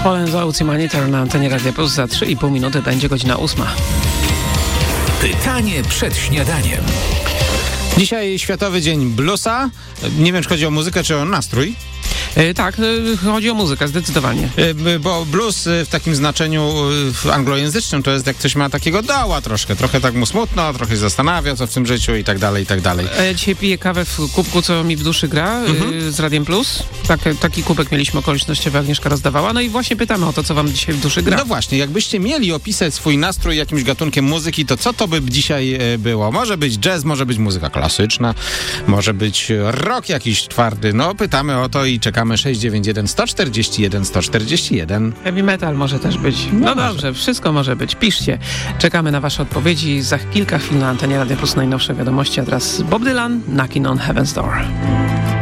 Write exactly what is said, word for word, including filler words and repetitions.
Polen Oceanitor na antenie Radia Plus. Za trzy i pół minuty będzie godzina ósma. Pytanie przed śniadaniem. Dzisiaj Światowy Dzień Bluesa. Nie wiem, czy chodzi o muzykę, czy o nastrój. E, tak, e, chodzi o muzykę, zdecydowanie. E, bo blues w takim znaczeniu e, anglojęzycznym to jest, jak ktoś ma takiego doła troszkę. Trochę tak mu smutno, trochę się zastanawia, co w tym życiu i tak dalej, i tak dalej. A ja dzisiaj piję kawę w kubku, co mi w duszy gra, mhm. e, z Radiem Plus. Tak, taki kubek mieliśmy okolicznościowy, Agnieszka rozdawała. No i właśnie pytamy o to, co wam dzisiaj w duszy gra. No właśnie, jakbyście mieli opisać swój nastrój jakimś gatunkiem muzyki, to co to by dzisiaj e, było? Może być jazz, może być muzyka klasyczna, może być rock jakiś twardy. No pytamy o to i czekamy. sześć dziewięć jeden, sto czterdzieści jeden, sto czterdzieści jeden. Heavy metal może też być. No, no dobrze, wszystko może być. Piszcie. Czekamy na wasze odpowiedzi. Za kilka chwil na antenie Radia Plus najnowsze wiadomości, a teraz Bob Dylan, Knocking on Heaven's Door.